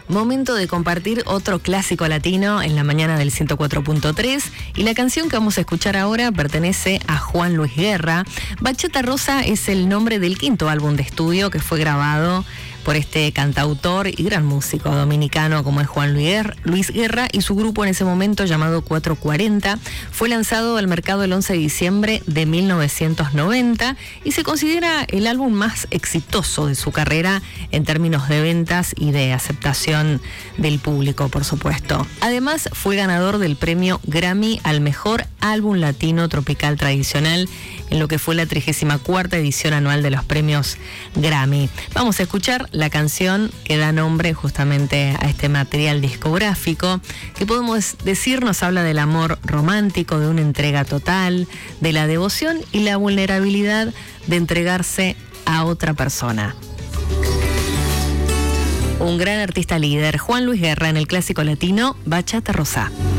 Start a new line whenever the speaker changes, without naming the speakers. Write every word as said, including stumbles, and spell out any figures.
Momento de compartir otro clásico latino en la mañana del ciento cuatro punto tres, y la canción que vamos a escuchar ahora pertenece a Juan Luis Guerra. Bachata Rosa es el nombre del quinto álbum de estudio que fue grabado por este cantautor y gran músico dominicano como es Juan Luis Guerra, y su grupo en ese momento llamado cuatro cuarenta fue lanzado al mercado el once de diciembre de mil novecientos noventa y se considera el álbum más exitoso de su carrera en términos de ventas y de aceptación del público, por supuesto. Además, fue ganador del premio Grammy al mejor álbum latino tropical tradicional en lo que fue la trigésima cuarta edición anual de los premios Grammy. Vamos a escuchar la canción que da nombre justamente a este material discográfico, que podemos decir nos habla del amor romántico, de una entrega total, de la devoción y la vulnerabilidad de entregarse a otra persona. Un gran artista líder, Juan Luis Guerra, en el clásico latino Bachata Rosa.